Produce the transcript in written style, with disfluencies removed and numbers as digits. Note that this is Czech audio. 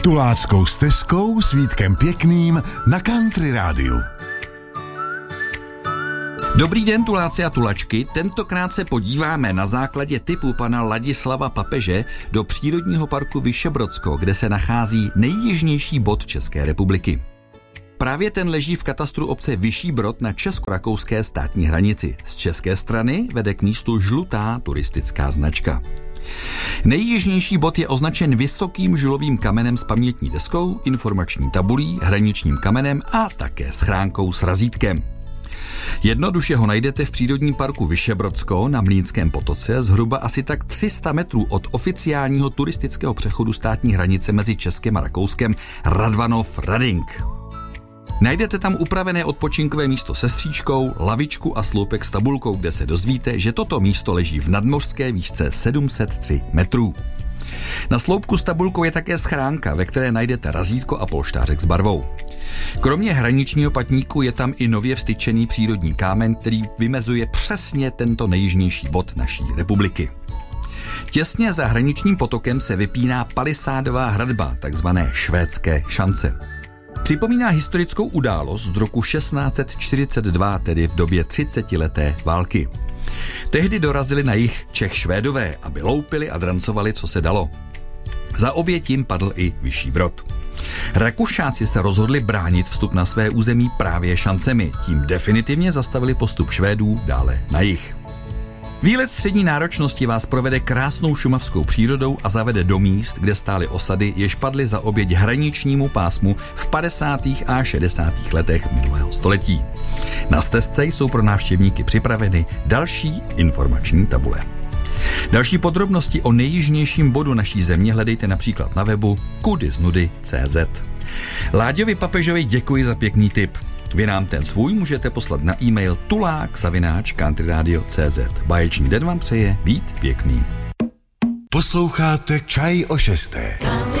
Tuláckou stezkou s Vítkem Pěkným na Country Rádiu. Dobrý den, tuláci a tulačky. Tentokrát se podíváme na základě tipu pana Ladislava Papeže do přírodního parku Vyšebrodsko, kde se nachází nejjižnější bod České republiky. Právě ten leží v katastru obce Vyšší Brod na česko-rakouské státní hranici. Z české strany vede k místu žlutá turistická značka. Nejjižnější bod je označen vysokým žulovým kamenem s pamětní deskou, informační tabulí, hraničním kamenem a také schránkou s razítkem. Jednoduše ho najdete v přírodním parku Vyšebrodsko na Mlýnském potoce, zhruba asi tak 300 metrů od oficiálního turistického přechodu státní hranice mezi Českem a Rakouskem Radvanov-Rading. Najdete tam upravené odpočinkové místo se stříčkou, lavičku a sloupek s tabulkou, kde se dozvíte, že toto místo leží v nadmořské výšce 703 metrů. Na sloupku s tabulkou je také schránka, ve které najdete razítko a polštářek s barvou. Kromě hraničního patníku je tam i nově vstyčený přírodní kámen, který vymezuje přesně tento nejjižnější bod naší republiky. Těsně za hraničním potokem se vypíná palisádová hradba, takzvané švédské šance. Připomíná historickou událost z roku 1642, tedy v době 30leté války. Tehdy dorazili na jih Čech Švédové, aby loupili a drancovali, co se dalo. Za oběť jim padl i Vyšší Brod. Rakušáci se rozhodli bránit vstup na své území právě šancemi, tím definitivně zastavili postup Švédů dále na jih. Výlet střední náročnosti vás provede krásnou šumavskou přírodou a zavede do míst, kde stály osady, jež padly za oběť hraničnímu pásmu v 50. a 60. letech minulého století. Na stezce jsou pro návštěvníky připraveny další informační tabule. Další podrobnosti o nejjižnějším bodu naší země hledejte například na webu kudysnudy.cz. Láďovi Papežovi děkuji za pěkný tip. Vy nám ten svůj můžete poslat na e-mail tulák@countryradio.cz. Báječný den vám přeje Vít Pěkný. Posloucháte Čaj o 6.